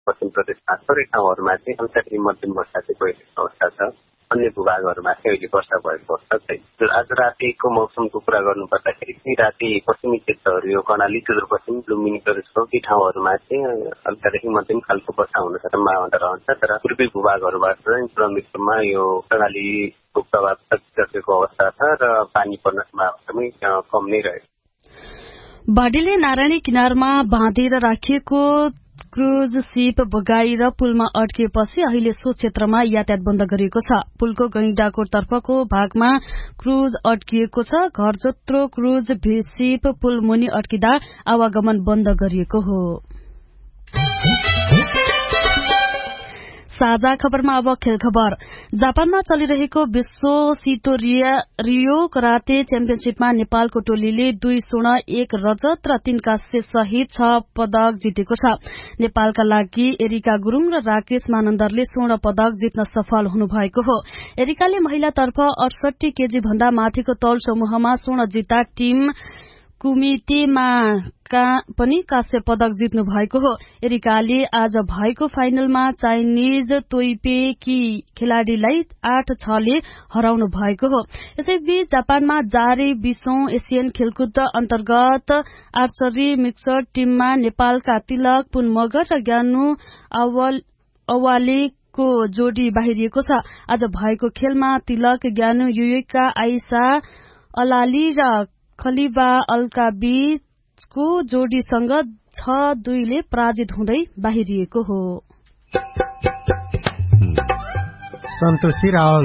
पश्चिम प्रदेशमा थोरै ठाउँहरूमा चाहिँ अन्तखेरि मध्यम वर्षा चाहिँ गइरहेको अवस्था छ। अन्य भूभागहरूमा चाहिँ अहिले वर्षा भएको अवस्था छैन। आज रातिको मौसमको कुरा गर्नुपर्दाखेरि चाहिँ राति पश्चिमी क्षेत्रहरू यो कर्णाली सुदूरपश्चिम लुम्बिनी प्रदेशको ती ठाउँहरूमा चाहिँ हल्कादेखि मध्यम खालको वर्षा हुन सम्भावना रहन्छ। तर पूर्वी भूभागहरूबाट क्रमिक रूपमा यो कर्णालीको प्रभाव सकिसकेको अवस्था छ र पानी पर्न सम्भावना पनि कम नै रहेको। बाढीले नारायणी किनारमा बाँधेर राखिएको क्रूज शिप बगाएर पुलमा अड्किएपछि अहिले सो क्षेत्रमा यातायात बन्द गरिएको छ। पुलको गैंडाकोट तर्फको भागमा क्रूज अड्किएको छ। घर जत्रो क्रूज शिप पुल मुनि अड्किँदा आवागमन बन्द गरिएको हो। साझा खबरमा अब खेल खबर। जापानमा चलिरहेको विश्व सितो रियो कराते च्याम्पियनशीपमा नेपालको टोलीले 2 स्वर्ण 1 रजत र 3 कांस्य सहित 6 पदक जितेको छ। नेपालका लागि एरिका गुरूङ र राकेश मानन्दरले स्वर्ण पदक जित्न सफल हुनुभएको हो। एरिकाले महिलातर्फ 68 केजी भन्दा माथिको तौल समूहमा स्वर्ण जिता टीम कुमितेमा पनि कांस्य पदक जित्नु भएको हो। एरिकाले आज भएको फाइनलमा चाइनिज तोइपेकी खेलाड़ीलाई 8-6 ले हराउनु भएको हो। यसैबीच जापानमा जारी 20औं एसियन खेलकुद अन्तर्गत आर्चरी मिक्सड टीममा नेपालका तिलक पुन मगर र ज्ञानु अवालेको जोडी बाहिरिएको छ। आज भएको खेलमा तिलक ज्ञानु युयुका आइसा अलाली र खलिबा अल्का बीचको जोडीसँग 6-2 ले पराजित हुँदै बाहिरिएको हो। सन्तोषी रावल।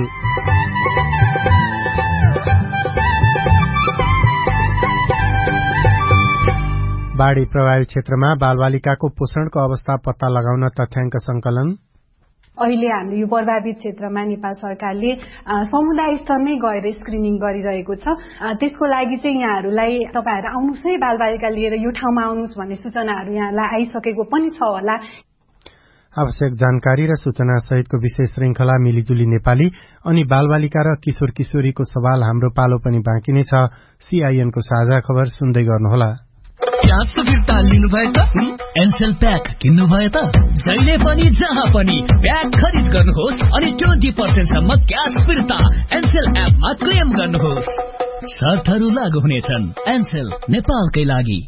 बाढ़ी प्रभावित क्षेत्रमा बालबालिकाको पोषणको अवस्था पत्ता लगाउन तथ्याङ्क संकलन। अहिले हाम्रो यो प्रभावित क्षेत्रमा नेपाल सरकारले समुदाय स्तरमै गएर स्क्रिनिङ गरिरहेको छ। त्यसको लागि चाहिँ यहाँहरूलाई तपाईहरु आउनुस् है बालबालिका लिएर यो ठाउँमा आउनुस् भन्ने सूचनाहरू यहाँलाई आइसकेको पनि छ होला। आवश्यक जानकारी र सूचना सहितको विशेष श्रृंखला मिलिजुली नेपाली अनि बालबालिका र किशोर किशोरीको सवाल हाम्रो पालो पनि बाँकी नै छ। सीआईएन को साझा खबर सुन्दै गर्नुहोला। क्यास फिर्ता लिनु भयो त एनसेल प्याक किन्नु भयो त जहिले पनि जहाँ पनि प्याक खरिद गर्नुहोस् अनि 20% सम्म क्यास फिर्ता एनसेल एपमा क्लेम गर्नुहोस्। शर्तहरू लागू हुनेछन्। एनसेल नेपालकै लागि।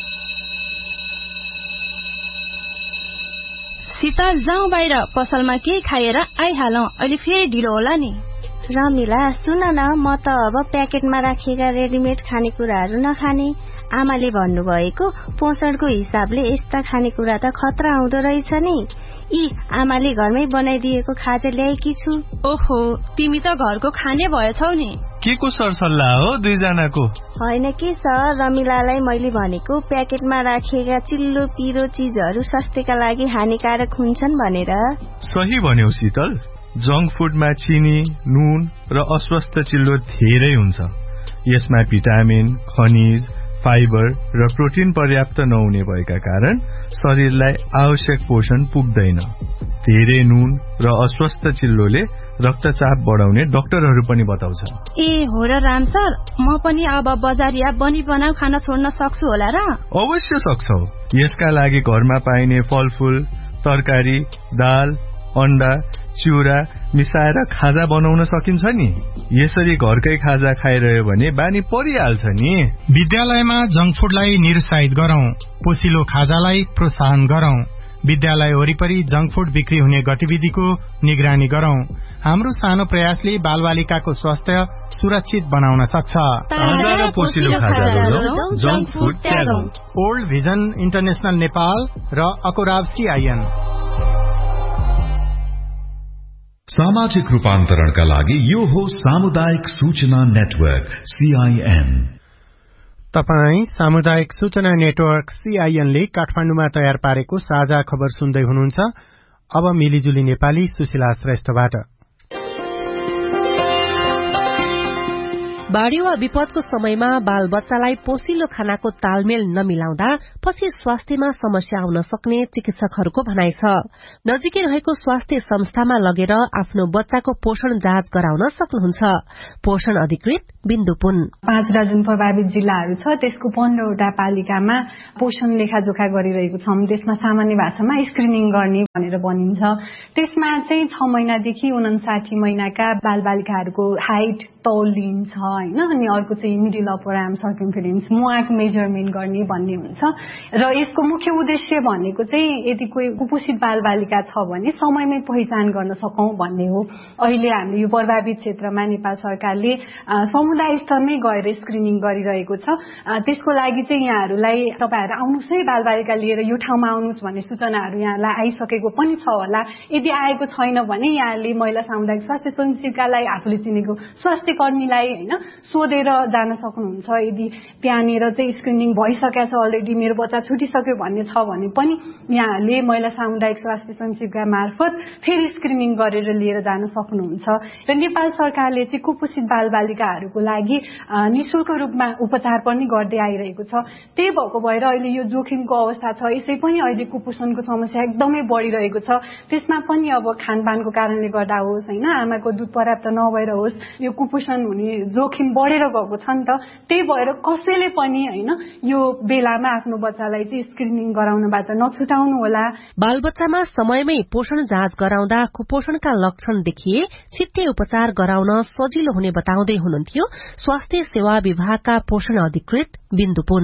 शीतल जाउँ बाहिर पसलमा केही खाएर आइहालौं। अहिले फेरि ढिलो होला नि। रमिला सुन न, म त अब प्याकेटमा राखिएका रेडिमेड खानेकुराहरू नखाने। आमाले भन्नुभएको पोषणको हिसाबले यस्ता खानेकुरा त खतरा हुँदो रहेछ नि। आमाले घरमै बनाइदिएको खाजा ल्याएकी छु। ओहो, तिमी त घरको खाने भएछौ नि। के को सरसल्लाह हो दुईजनाको? होइन के सर, रमिलालाई मैले भनेको प्याकेटमा राखिएका चिल्लो पिरो चीजहरू स्वास्थ्यका लागि हानिकारक हुन्छन् भनेर। सही भन्यौ शीतल। जंक फुडमा चिनी, नुन र अस्वस्थ चिल्लो धेरै हुन्छ। यसमा भिटामिन, खनिज, फाइबर र प्रोटिन पर्याप्त नहुने भएका कारण शरीरलाई आवश्यक पोषण पुग्दैन। धेरै नुन र अस्वस्थ चिल्लोले रक्तचाप बढाउने डाक्टरहरू पनि बताउँछन्। हो र राम सर, म पनि अब बजारिया बनी बनाऊ खाना छोड्न सक्छु होला र? अवश्य सक्छौ। यसका लागि घरमा पाइने फलफूल, तरकारी, दाल, अण्डा, चिउरा मिसाएर खाजा बनाउन सकिन्छ नि। यसरी घरकै खाजा खाइरह्यो भने बानी परिहाल्छ नि। विद्यालयमा जंक फुडलाई निरुत्साहित गरौं, पोसिलो खाजालाई प्रोत्साहन गरौं। विद्यालय वरिपरि जंक फुड बिक्री हुने गतिविधिको निगरानी गरौं। हाम्रो सानो प्रयासले बालबालिकाको स्वास्थ्य सुरक्षित बनाउन सक्छ। ताजा र पोसिलो खाजा बनाउँ, junk food त्यागौं। Old vision international Nepal र अकोराब सीआईएन। सामाजिक रूपान्तरणका लागि यो हो सामुदायिक सूचना नेटवर्क सीआईएन। तपाई सामुदायिक सूचना नेटवर्क सीआईएन ले काठमाडौँमा तयार पारेको साझा खबर सुन्दै हुनुहुन्छ। अब मिलिजुली नेपाली सुशीला श्रेष्ठबाट। बाढ़ी वा विपदको समयमा बाल बच्चालाई पोषिलो खानाको तालमेल नमिलाउँदा पछि स्वास्थ्यमा समस्या आउन सक्ने चिकित्सकहरूको भनाइ छ। नजिकै रहेको स्वास्थ्य संस्थामा लगेर आफ्नो बच्चाको पोषण जाँच गराउन सक्नुहुन्छ। पोषण अधिकृत बिन्दु पुन। 5 डजन प्रभावित जिल्लाहरू छ, त्यसको 15वटा पालिकामा पोषण लेखाजोखा गरिरहेको छौं। त्यसमा सामान्य भाषामा स्क्रिनिङ गर्ने भनेर भनिन्छ। त्यसमा चाहिँ 6 महिनादेखि 59 महिनाका बालबालिकाहरूको हाइट तौल लिन्छ हैन, अनि अर्को चाहिँ middle upper arm circumference मुहाको measurement गर्ने भन्ने हुन्छ। र यसको मुख्य उद्देश्य भनेको चाहिँ यदि कोही कुपोषित बालबालिका छ भने समयमै पहिचान गर्न सकौं भन्ने हो। अहिले हामीले यो प्रभावित क्षेत्रमा नेपाल सरकारले समुदाय स्तरमै गएर स्क्रिनिङ गरिरहेको छ। त्यसको लागि चाहिँ यहाँहरूलाई तपाईहरु आउनुस् है, बालबालिका लिएर यो ठाउँमा आउनुस् भन्ने सूचनाहरू यहाँलाई आइसकेको पनि छ होला। यदि आएको छैन भने यहाँले महिला सामुदायिक स्वास्थ्य स्वयंसेविकालाई, आफूले चिनेको स्वास्थ्य कर्मीलाई हैन सोधेर जान सक्नुहुन्छ। यदि त्यहाँनिर चाहिँ स्क्रिनिङ भइसकेको छ, अलरेडी मेरो बच्चा छुटिसक्यो भन्ने छ भने पनि यहाँले महिला सामुदायिक स्वास्थ्य स्वयंसेविका मार्फत फेरि स्क्रिनिङ गरेर लिएर जान सक्नुहुन्छ। र नेपाल सरकारले चाहिँ कुपोषित बालबालिकाहरूको लागि निशुल्क रूपमा उपचार पनि गर्दै आइरहेको छ। त्यही भएको भएर अहिले यो जोखिमको अवस्था छ। यसै पनि अहिले कुपोषणको समस्या एकदमै बढिरहेको छ। त्यसमा पनि अब खानपानको कारणले गर्दा होस् हैन, आमाको दूध पर्याप्त नभएर होस्, यो कुपोषण हुने जोखिम बढेर गएको छ नि त। त्यही भएर कसैले पनि हैन यो बेलामा आफ्नो बच्चालाई चाहिँ स्क्रिनिङ गराउनबाट नछुटाउनु होला। बालबच्चामा समयमै पोषण जाँच गराउँदा कुपोषणका लक्षण देखिए छिट्टै उपचार गराउन सजिलो हुने बताउँदै हुनुहुन्थ्यो स्वास्थ्य सेवा विभागका पोषण अधिकृत बिन्दु पुन।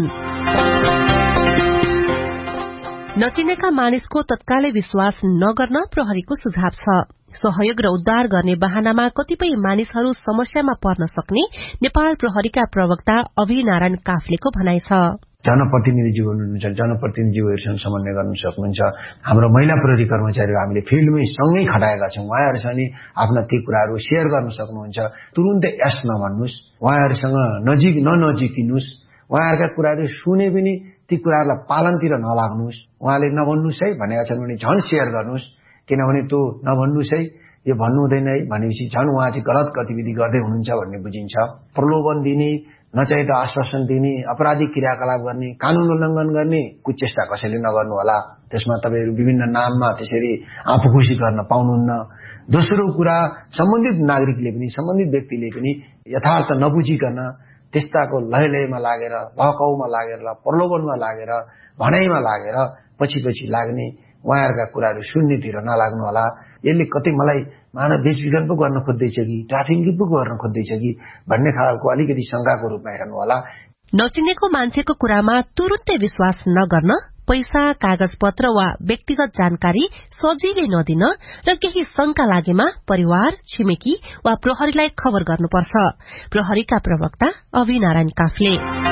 नचिनेका मानिसको तत्कालै विश्वास नगर्न प्रहरीको सुझाव छ। सहयोग र उद्धार गर्ने बहानामा कतिपय मानिसहरू समस्यामा पर्न सक्ने नेपाल प्रहरीका प्रवक्ता अभिनारायण काफ्लेको भनाइ छ। जनप्रतिनिधिज्यू हुनुहुन्छ, जनप्रतिनिधिज्यूहरूसँग समन्वय गर्न सक्नुहुन्छ। हाम्रो महिला प्रहरी कर्मचारीहरू हामीले फिल्डमै सँगै खटाएका छौं। उहाँहरूसँग नि आफ्ना ती कुराहरू शेयर गर्न सक्नुहुन्छ। तुरुन्तै यस नभन्नुस्, उहाँहरूसँग नजिकिनुस्, उहाँहरूका कुराहरू सुने पनि ती कुराहरूलाई पालनतिर नलाग्नुस्। उहाँले नभन्नुस् है भनेका छन् भने झन् शेयर गर्नुस्, किनभने त्यो नभन्नुस् है, यो भन्नु हुँदैन है भनेपछि झन् उहाँ चाहिँ गलत गतिविधि गर्दै हुनुहुन्छ भन्ने बुझिन्छ। प्रलोभन दिने, नचाहिँदो आश्वासन दिने, अपराधिक क्रियाकलाप गर्ने, कानून उल्लङ्घन गर्ने कुचेष्टा कसैले नगर्नु होला। त्यसमा तपाईहरु विभिन्न नाममा त्यसरी आफू खुसी गर्न पाउनुहुन्न। दोस्रो कुरा, सम्बन्धित नागरिकले पनि, सम्बन्धित व्यक्तिले पनि यथार्थ नबुझिकन त्यस्ताको लयमा लागेर, भकाउमा लागेर, प्रलोभनमा लागेर, भनाइमा लागेर पछि लाग्ने, उहाँहरूका कुराहरू सुन्नेतिर नलाग्नु होला। यसले कतै मलाई मानव बेचबिखन पो गर्न खोज्दैछ कि ट्राफिकिङ पो गर्न खोज्दैछ कि भन्ने खालको अलिकति शंकाको रूपमा हेर्नु होला। नचिनेको मान्छेको कुरामा तुरुन्तै विश्वास नगर्न, पैसा, कागजपत्र वा व्यक्तिगत जानकारी सजिलै नदिन र केही शंका लागेमा परिवार, छिमेकी वा प्रहरीलाई खबर गर्नुपर्छ। प्रहरीका प्रवक्ता अभिनारायण काफ्ले।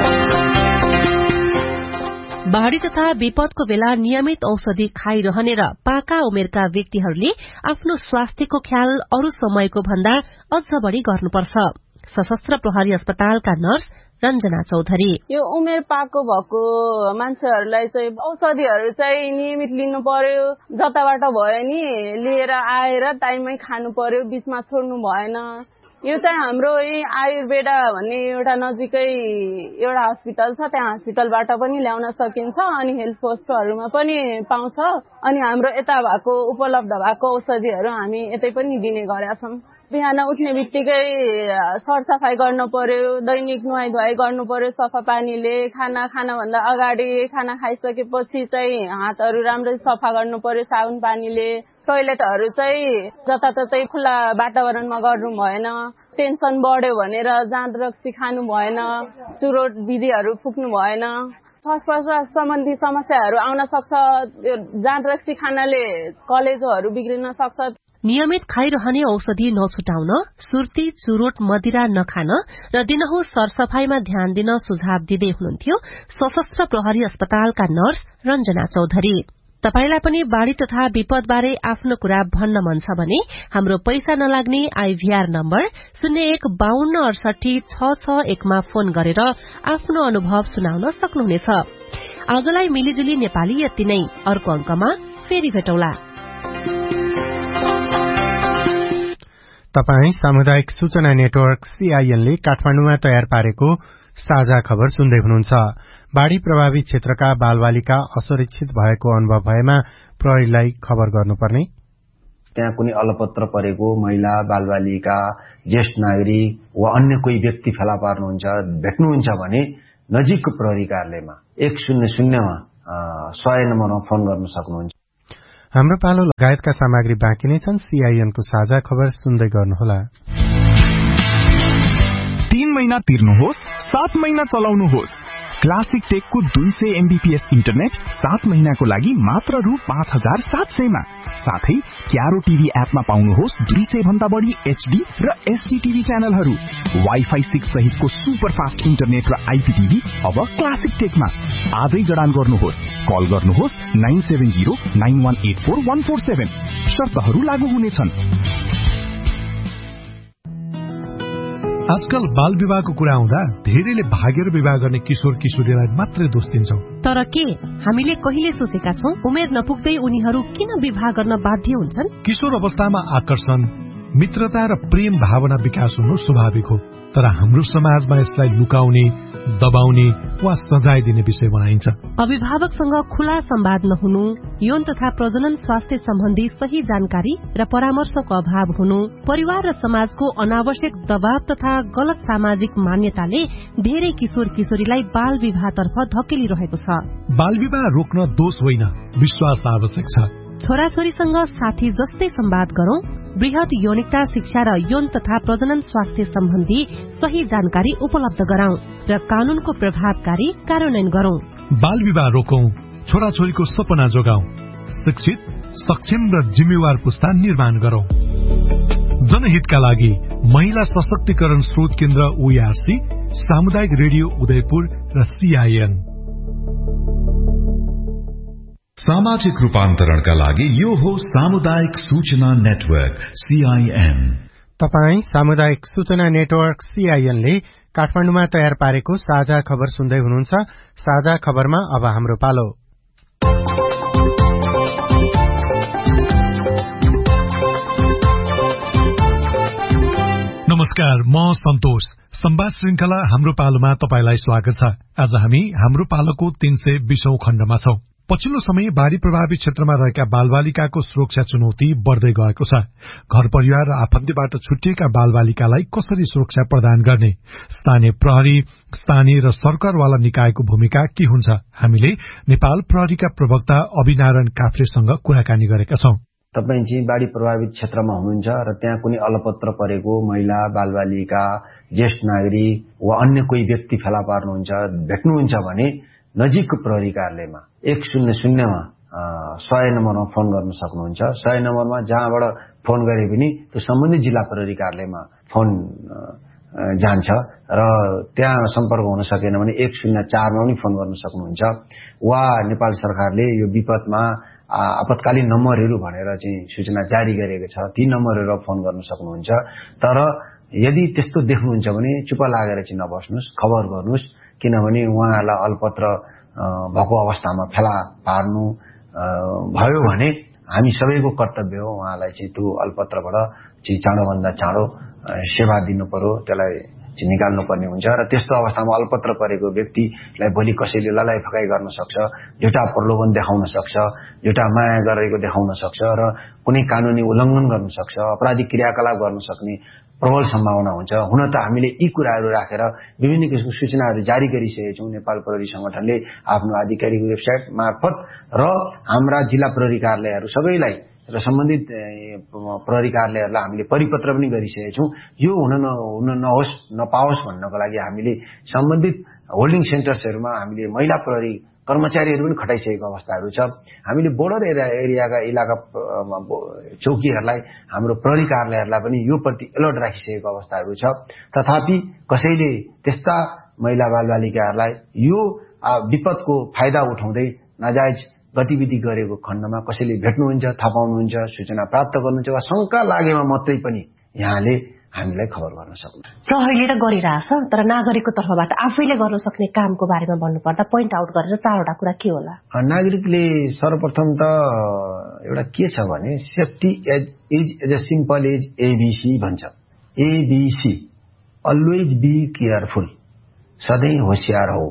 बाढ़ी तथा विपदको बेला नियमित औषधि खाइरहने र पाका उमेरका व्यक्तिहरूले आफ्नो स्वास्थ्यको ख्याल अरू समयको भन्दा अझ बढ़ी गर्नुपर्छ। सशस्त्र प्रहरी अस्पतालका नर्स रञ्जना चौधरी। यो उमेर पाको भएको मान्छेहरूलाई चाहिँ औषधिहरू चाहिँ नियमित लिनु पर्यो। जताबाट भयो नि लिएर आएर टाइममै खानु पर्यो, बीचमा छोड्नु भएन। यो चाहिँ हाम्रो यही आयुर्वेदा भन्ने एउटा नजिकै एउटा हस्पिटल छ, त्यहाँ हस्पिटलबाट पनि ल्याउन सकिन्छ। अनि हेल्थ पोस्टहरूमा पनि पाउँछ। अनि हाम्रो यता भएको उपलब्ध भएको औषधिहरू हामी यतै पनि दिने गरेका छौं। बिहान उठ्ने बित्तिकै सरसफाई गर्नु पर्यो, दैनिक नुहाई धुवाई गर्नु पर्यो सफा पानीले। खाना खानभन्दा अगाडि, खाना खाइसकेपछि चाहिँ हातहरू राम्ररी सफा गर्नु पर्यो साबुन पानीले। टोयलेटहरू चाहिँ जताततै खुल्ला वातावरणमा गर्नु भएन। टेन्सन बढ्यो भनेर जाँड रक्सी खानु भएन, चुरोट विधिहरू फुक्नु भएन। श्वास प्रश्वास सम्बन्धी समस्याहरू आउन सक्छ। जाँड रक्सी खानाले कलेजोहरू बिग्रिन सक्छ। नियमित खाइरहने औषधि नछुटाउन, सुर्ती, चुरोट, मदिरा नखान र दिनहुँ सरसफाईमा ध्यान दिन सुझाव दिँदै हुनुहुन्थ्यो सशस्त्र प्रहरी अस्पतालका नर्स रञ्जना चौधरी। तपाईलाई पनि बाढ़ी तथा विपदबारे आफ्नो कुरा भन्न मन छ भने हाम्रो पैसा नलाग्ने आईभीआर नम्बर 0152686661 मा फोन गरेर आफ्नो अनुभव सुनाउन सक्नुहुनेछ। आजलाई मिलिजुली नेपाली यति नै। अर्को अंकमा फेरि भेटौला। तपाई सामुदायिक सूचना नेटवर्क CIN ले काठमाडौँमा तयार पारेको साझा खबर सुन्दै हुनुहुन्छ। बाढ़ी प्रभावित क्षेत्रका बालबालिका असुरक्षित भएको अनुभव भएमा प्रहरीलाई खबर गर्नुपर्ने, त्यहाँ कुनै अलपत्र परेको महिला, बालबालिका, ज्येष्ठ नागरिक वा अन्य कोही व्यक्ति फेला पार्नुहुन्छ, भेट्नुहुन्छ भने नजिकको प्रहरी कार्यालयमा 100 मा 100 नम्बरमा फोन गर्न सक्नुहुन्छ। हाम्रो पालो लगायतका सामग्री बाँकी नै छन्। CIN को साझा खबर सुन्दै गर्नुहोला। 3 महिना तिर्नुहोस्, 7 महिना चलाउनुहोस्। क्लासिक टेकको 200 MBPS इन्टरनेट 7 महिनाको लागि मात्र रु 5700 मा। साथै क्यारो टिभी एपमा पाउनुहोस् 200 भन्दा बढी HD र SD टिभी च्यानलहरू। वाइफाई 6 सहितको सुपर फास्ट इन्टरनेट र IPTV अब क्लासिक टेकमा। आजै जडान गर्नुहोस्। कल गर्नुहोस् 9709184147। शर्तहरू लागू हुनेछन्। आजकल बाल विवाहको कुरा आउँदा धेरैले भागेर विवाह गर्ने किशोर किशोरीलाई मात्रै दोष दिन्छौं। तर के हामीले कहिले सोचेका छौं उमेर नपुग्दै उनीहरू किन विवाह गर्न बाध्य हुन्छन्? किशोर अवस्थामा आकर्षण, मित्रता र प्रेम भावना विकास हुनु स्वाभाविक हो, तर हाम्रो समाजमा यसलाई लुकाउने, दबाउने वा सजाय दिने विषय बनाइन्छ। अभिभावकसँग खुला संवाद नहुनु, यौन तथा प्रजनन स्वास्थ्य सम्बन्धी सही जानकारी र परामर्शको अभाव हुनु, परिवार र समाजको अनावश्यक दबाव तथा गलत सामाजिक मान्यताले धेरै किशोर किशोरीलाई बाल विवाहतर्फ धकेलिरहेको छ। बाल विवाह रोक्न दोष होइन, विश्वास आवश्यक छ। छोराछोरीसँग साथी जस्तै संवाद गरौं, बृहत यौनिकता शिक्षा र यौन तथा प्रजनन स्वास्थ्य सम्बन्धी सही जानकारी उपलब्ध गराउँ र कानूनको प्रभावकारी कार्यान्वयन गरौं। बाल विवाह रोकौं, छोराछोरीको सपना जोगाउँ, शिक्षित, सक्षम र जिम्मेवार पुस्ता निर्माण गरौं। जनहितका लागि महिला सशक्तिकरण स्रोत केन्द्र OARC, सामुदायिक रेडियो उदयपुर र CIN। सामाजिक रूपान्तरणका लागि यो हो सामुदायिक सूचना नेटवर्क CIN। तपाई सामुदायिक सूचना नेटवर्क CIN ले काठमाडौँमा तयार पारेको साझा खबर सुन्दै हुनुहुन्छ। साझा खबरमा अब हाम्रो पालो। नमस्कार, म सन्तोष। संवाद श्रृंखला हाम्रो पालोमा तपाईलाई स्वागत छ। आज हामी हाम्रो पालोको 320औं खण्डमा छौं। पछिल्लो समय बाढ़ी प्रभावित क्षेत्रमा रहेका बालबालिकाको सुरक्षा चुनौती बढ़दै गएको छ। घर परिवार र आफन्तीबाट छुटिएका बालबालिकालाई कसरी सुरक्षा प्रदान गर्ने, स्थानीय प्रहरी, स्थानीय र सरकारवाला निकायको भूमिका के हुन्छ? हामीले नेपाल प्रहरीका प्रवक्ता अभिनारायण काफ्रेसँग कुराकानी गरेका छौं। तपाई चाहिँ बाढ़ी प्रभावित क्षेत्रमा हुनुहुन्छ र त्यहाँ कुनै अलपत्र परेको महिला, बालबालिका, ज्येष्ठ नागरिक वा अन्य कोही व्यक्ति फेला पार्नुहुन्छ, भेट्नुहुन्छ भने नजिकको प्रहरी कार्यालयमा 100 मा 100 नम्बरमा फोन गर्न सक्नुहुन्छ। 100 नम्बरमा जहाँबाट फोन गरे पनि त्यो सम्बन्धित जिल्ला प्रहरी कार्यालयमा फोन जान्छ र त्यहाँ सम्पर्क हुन सकेन भने 104 मा पनि फोन गर्न सक्नुहुन्छ। वा नेपाल सरकारले यो विपदमा आपतकालीन नम्बरहरू भनेर चाहिँ सूचना जारी गरेको छ, ती नम्बरहरू फोन गर्न सक्नुहुन्छ। तर यदि त्यस्तो देख्नुहुन्छ भने चुप लागेर चाहिँ नबस्नुस्, खबर गर्नुस्, किनभने उहाँहरूलाई अल्पत्र भएको अवस्थामा फेला पार्नु भयो भने हामी सबैको कर्तव्य हो उहाँलाई चाहिँ त्यो अल्पत्रबाट चाहिँ चाँडोभन्दा चाँडो सेवा दिनु पर्यो, त्यसलाई चाहिँ निकाल्नु पर्ने हुन्छ। र त्यस्तो अवस्थामा अल्पत्र परेको व्यक्तिलाई भोलि कसैले ललाइ फकाइ गर्न सक्छ, एउटा प्रलोभन देखाउन सक्छ, एउटा माया गरेको देखाउन सक्छ र कुनै कानूनी उल्लङ्घन गर्न सक्छ, अपराधिक क्रियाकलाप गर्न सक्ने प्रबल सम्भावना हुन्छ। हुन त हामीले यी कुराहरू राखेर विभिन्न किसिमको सूचनाहरू जारी गरिसकेका छौं। नेपाल प्रहरी संगठनले आफ्नो आधिकारिक वेबसाइट मार्फत र हाम्रा जिल्ला प्रहरी कार्यालयहरू सबैलाई र सम्बन्धित प्रहरी कार्यालयहरूलाई हामीले परिपत्र पनि गरिसकेका छौं। यो हुन नहोस्, नपाओस् भन्नको लागि हामीले सम्बन्धित होल्डिङ सेन्टर्सहरूमा हामीले महिला प्रहरी कर्मचारीहरू पनि खटाइसकेको अवस्थाहरू छ। हामीले बोर्डर एरियाका इलाका चौकीहरूलाई, हाम्रो प्रहरी कार्यालयहरूलाई पनि यो प्रति अलर्ट राखिसकेको अवस्थाहरू छ। तथापि कसैले त्यस्ता महिला बालबालिकाहरूलाई यो विपदको फाइदा उठाउँदै नाजायज गतिविधि गरेको खण्डमा कसैले भेट्नुहुन्छ, थाहा पाउनुहुन्छ, सूचना प्राप्त गर्नुहुन्छ वा शंका लागेमा मात्रै पनि यहाँले हामीलाई खबर गर्न सक्नु। प्रहरीले त गरिरहेछ, तर नागरिकको तर्फबाट आफैले गर्न सक्ने कामको बारेमा भन्नुपर्दा पोइन्ट आउट गरेर 4वटा कुरा के होला? नागरिकले सर्वप्रथम त एउटा के छ भने safety is as simple as ABC भन्छ। ABC अलवेज बी केयरफुल, सधैँ होशियार हो।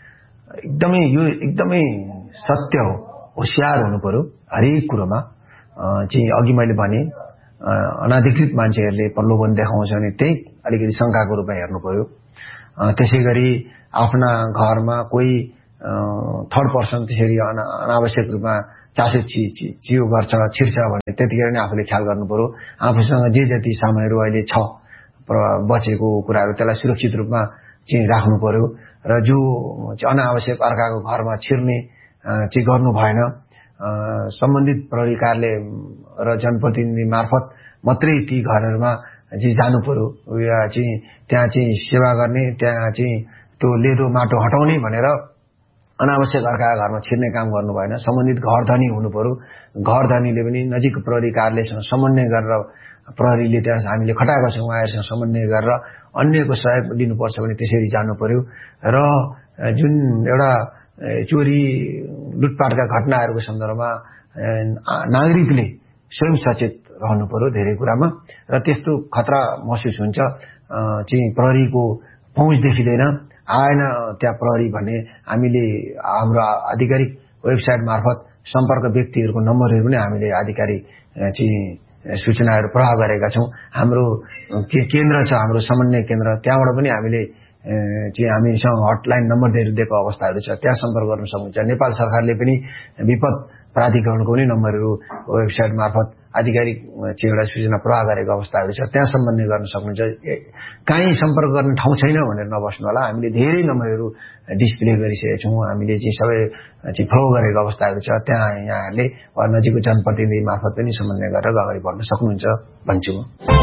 यो एकदमै सत्य हो, होशियार हुनु पर्यो हरेक कुरोमा। चाहिँ अघि मैले भने अनाधिकृत मान्छेहरूले प्रलोभन देखाउँछ भने त्यही अलिकति शंकाको रूपमा हेर्नु पर्यो। त्यसैगरी आफ्ना घरमा कोही थर्ड पर्सन त्यसरी अनावश्यक रूपमा चासो चियो गर्छ, छिर्छ भने त्यतिखेर नै आफूले ख्याल गर्नु पर्यो। आफूसँग जे जति सामानहरू अहिले छ बचेको कुराहरू त्यसलाई सुरक्षित रूपमा चाहिँ राख्नु पर्यो र जो अनावश्यक अर्काको घरमा छिर्ने चाहिँ गर्नु भएन। सम्बन्धित प्रहरी कार्यालय र जनप्रतिनिधि मार्फत मात्रै ती घरहरूमा चाहिँ जानु पर्यो। चाहिँ त्यहाँ चाहिँ सेवा गर्ने, त्यहाँ चाहिँ त्यो लेदो माटो हटाउने भनेर अनावश्यक अर्काका घरमा छिर्ने काम गर्नु भएन। सम्बन्धित घर धनी हुनु पर्यो। घर धनीले पनि नजिक प्रहरी कार्यालयसँग समन्वय गरेर, प्रहरीले त्यहाँ हामीले खटाएका छौँ उहाँहरूसँग समन्वय गरेर अन्यको सहयोग लिनुपर्छ भने त्यसरी जानु पर्यो। र जुन एउटा चोरी लुटपाटका घटनाहरूको सन्दर्भमा नागरिकले स्वयं सचेत रहनु पर्यो धेरै कुरामा। र त्यस्तो खतरा महसुस हुन्छ चाहिँ प्रहरीको पहुँच देखिँदैन, आएन त्यहाँ प्रहरी भने हामीले हाम्रो आधिकारिक वेबसाइट मार्फत सम्पर्क व्यक्तिहरूको नम्बरहरू पनि हामीले आधिकारिक चाहिँ सूचनाहरू प्रवाह गरेका छौँ। हाम्रो केन्द्र छ, हाम्रो समन्वय केन्द्र, त्यहाँबाट पनि हामीले चाहिँ हामीसँग हटलाइन नम्बर दिएको अवस्थाहरू छ, त्यहाँ सम्पर्क गर्न सक्नुहुन्छ। नेपाल सरकारले पनि विपद प्राधिकरणको पनि नम्बरहरू वेबसाइट मार्फत आधिकारिक चाहिँ एउटा सूचना प्रवाह गरेको अवस्थाहरू छ, त्यहाँ सम्बन्ध गर्न सक्नुहुन्छ। कहीँ सम्पर्क गर्ने ठाउँ छैन भनेर नबस्नु होला, हामीले धेरै नम्बरहरू डिस्प्ले गरिसकेका छौँ, हामीले चाहिँ सबै चाहिँ फ्लो गरेको अवस्थाहरू छ। त्यहाँ यहाँहरूले वा नजिकको जनप्रतिनिधि मार्फत पनि समन्वय गरेर अगाडि बढ्न सक्नुहुन्छ भन्छु।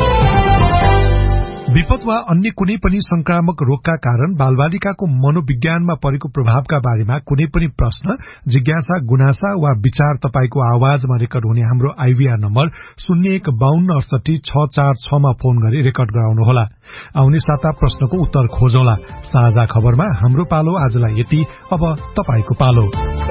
विपद वा अन्य कुनै पनि संक्रामक रोगका कारण बालबालिकाको मनोविज्ञानमा परेको प्रभावका बारेमा कुनै पनि प्रश्न, जिज्ञासा, गुनासा वा विचार तपाईको आवाजमा रेकर्ड हुने हाम्रो आइभीआर नम्बर 0152686446 मा फोन गरी रेकर्ड गराउनुहोला। आउने साता प्रश्नको उत्तर खोजौला। साझा खबरमा हाम्रो पालो आजलाई यति। अब तपाईको पालो।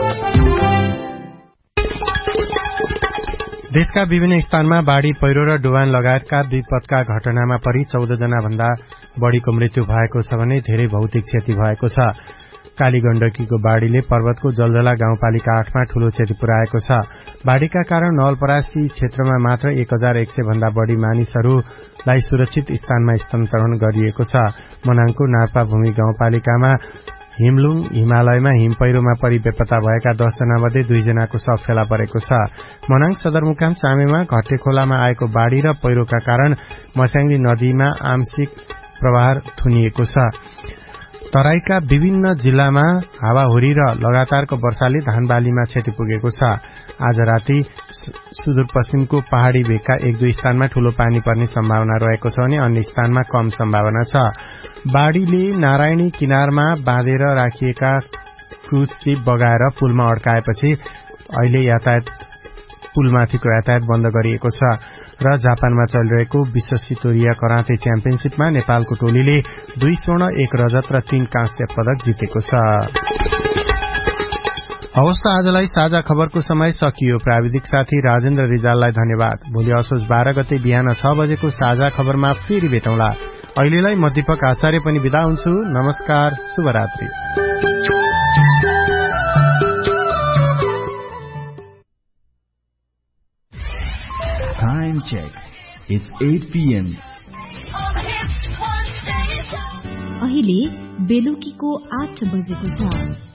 देशका विभिन्न स्थानमा बाढ़ी, पहिरो र डुबान लगायतका विपदका घटनामा परि 14 जना भन्दा बढ़ीको मृत्यु भएको छ भने धेरै भौतिक क्षति भएको छ। कालीगण्डकीको बाढ़ीले पर्वतको जलजला गाउँपालिका 8 मा ठूलो क्षति पुर्याएको छ। बाढ़ीका कारण नवलपरासी क्षेत्रमा मात्र 1100 भन्दा बढ़ी मानिसहरूलाई सुरक्षित स्थानमा स्थानान्तरण गरिएको छ। मनाङको नार्पाभूमि गाउँपालिकामा हिमलुङ हिमालयमा हिम पहिरोमा परि बेपत्ता भएका 10 जना मध्ये 2 जनाको शव फेला परेको छ। मनाङ सदरमुकाम चामेमा घट्टे खोलामा आएको बाढ़ी र पहिरोका कारण मस्याङली नदीमा आंशिक प्रवाह थुनिएको छ। तराईका विभिन्न जिल्लामा हावाहुरी र लगातारको वर्षाले धानबालीमा क्षति पुगेको छ। आज राति सुदूरपश्चिमको पहाड़ी भेगका 1-2 स्थानमा ठूलो पानी पर्ने सम्भावना रहेको छ भने अन्य स्थानमा कम सम्भावना छ। बाढ़ीले नारायणी किनारमा बाँधेर राखिएका क्रूज शिप बगाएर पुलमा अड्काएपछि अहिले पुलमाथिको यातायात बन्द गरिएको छ। र जापानमा चलिरहेको विश्व सितोरिया कराते च्याम्पियनशीपमा नेपालको टोलीले 2 स्वर्ण 1 रजत र 3 कांस्य पदक जितेको छ। हवस् त आजलाई साझा खबरको समय सकियो। प्राविधिक साथी राजेन्द्र रिजाललाई धन्यवाद। भोलि असोज 12 गते बिहान 6 बजेको साझा खबरमा फेरि भेटौँला। अहिलेलाई म दीपक आचार्य पनि बिदा हुन्छु। नमस्कार, शुभरात्रि। Time check. It's 8 p.m. अहिले बेलुकीको 8 बजेको छ।